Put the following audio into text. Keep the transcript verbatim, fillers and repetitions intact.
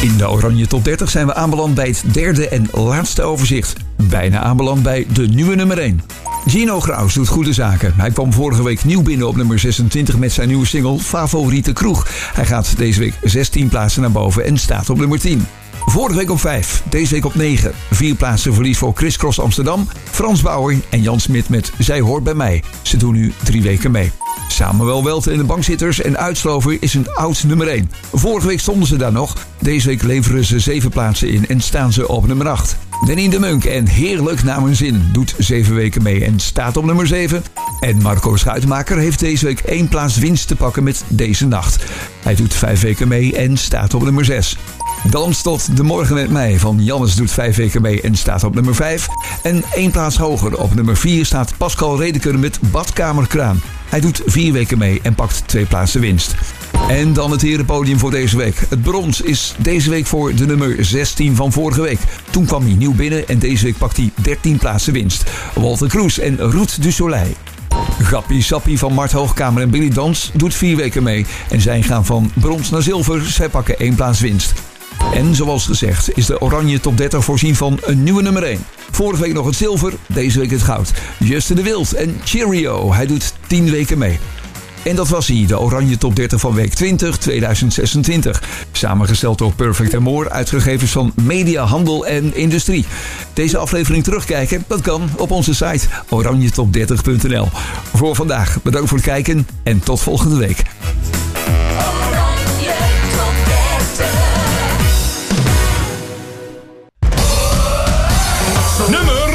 In de Oranje Top dertig zijn we aanbeland bij het derde en laatste overzicht. Bijna aanbeland bij de nieuwe nummer één. Gino Graus doet goede zaken. Hij kwam vorige week nieuw binnen op nummer zesentwintig met zijn nieuwe single Favoriete Kroeg. Hij gaat deze week zestien plaatsen naar boven en staat op nummer tien. Vorige week op vijf, deze week op negen. Vier plaatsen verlies voor Chris Cross Amsterdam, Frans Bauer en Jan Smit met Zij hoort bij mij. Ze doen nu drie weken mee. Samuel Welte en de Bankzitters en Uitslover is een oud nummer één. Vorige week stonden ze daar nog. Deze week leveren ze zeven plaatsen in en staan ze op nummer acht. Danny de Munk en Heerlijk naar mijn zin doet zeven weken mee en staat op nummer zeven. En Marco Schuitenmaker heeft deze week één plaats winst te pakken met Deze Nacht. Hij doet vijf weken mee en staat op nummer zes. Dans tot de morgen met mij van Jannes doet vijf weken mee en staat op nummer vijf. En één plaats hoger op nummer vier staat Pascal Redeker met Badkamerkraan. Hij doet vier weken mee en pakt twee plaatsen winst. En dan het herenpodium voor deze week. Het brons is deze week voor de nummer zestien van vorige week. Toen kwam hij nieuw binnen en deze week pakt hij dertien plaatsen winst. Walter Kroes en Roet du Soleil. Gappie Sappie van Mart Hoogkamer en Billy Dans doet vier weken mee. En zij gaan van brons naar zilver. Zij pakken één plaats winst. En zoals gezegd is de Oranje Top dertig voorzien van een nieuwe nummer één. Vorige week nog het zilver, deze week het goud. Justin de Wild en Cheerio, hij doet tien weken mee. En dat was hij, de Oranje Top dertig van week twintig tweeduizend zesentwintig. Samengesteld door Perfect and More, uitgegevens van Media, Handel en Industrie. Deze aflevering terugkijken, dat kan op onze site oranje top dertig punt n l. Voor vandaag bedankt voor het kijken en tot volgende week.